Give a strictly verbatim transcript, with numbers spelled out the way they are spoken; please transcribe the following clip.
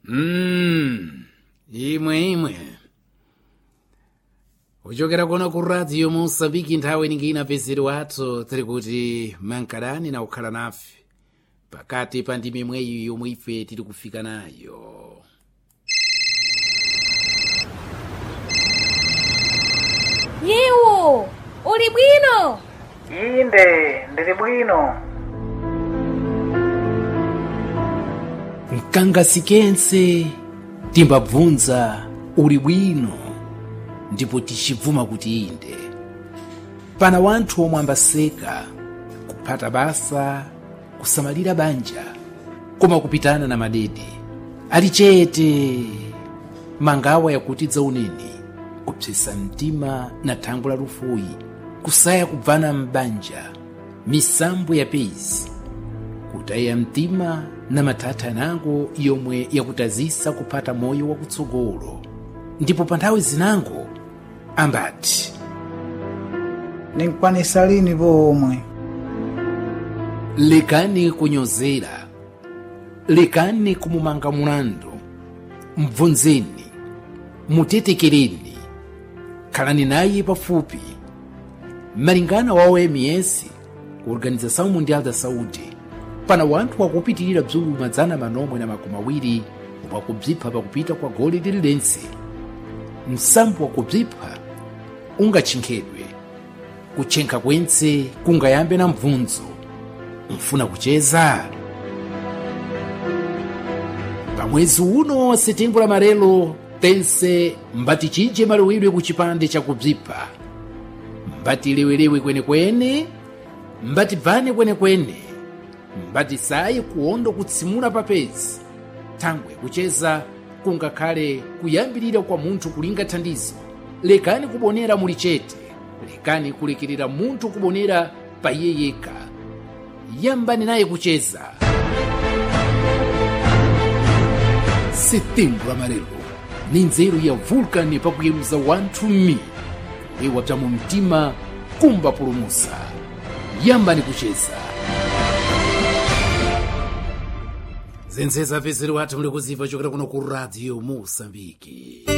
Mm, imwe imwe uchokera kuno ku radio Mosambiki nthawi ningina pezeri wathu tiri kuti mankarani na kukhala nafe pakati pa ndimi imweyi yomwe ife tiri kufika nayo. Yewo, uli bwino? Inde, ndili bwino. Mkangasikense timbabvunza uli bwino ndipo tichibvuma kuti inde. Pana wanthu omwe ambaseka kuphata basa kusamalira banja koma kupitana na madede ali chete mangawa yakuti dzauneni kupsesa mtima na thango la lufuyi kusaya kubvana mbanja misambo ya pezi kutaya mtima na mathatha nango yomwe yakutazisa kuphata moyo wakutsogolo. Ndipo pa nthawi zinango ambati Ninkwanisa lini pomwe? lekani kunyozera, lekani kumumanga mulandu, mbvunzeni, mutetekereni, khalani naye pafupi. Malingana wa O M S, Organização Mundial da Saúde, pana wanthu wakupitirira bzulu madzana manomwe na makumi awiri wakubzipha pakupita kwa goli lililense. Msambo wakubzipha ungachinkhedwe, kuchenkha kwense kungayambe na mvunzo. Mfuna kucheza? Pa mwezi uno wa Setembro amarelo pense mbati chije malowidwe ku chipande cha kubzipha, mbati lewelewe kwenekwene, mbati bvane kwenekwene, mbati sayi kuondo kutsimula papezi. Thangwe kucheza kungakhale kuyambirira kwa munthu kulinga thandizo. Lekani kubonera muli chete, lekani kulekirira munthu kubonera pa iye yekha. Yambani naye kucheza. Setembro amarelo ni nzeru ya vulkani pakuyeruza wanthu mi kulewa bza mu mtima kumba pulumusa. Yambani kucheza. Zenseza pezeri wathu muli kuziva chokera kuno ku radio Mosambiki.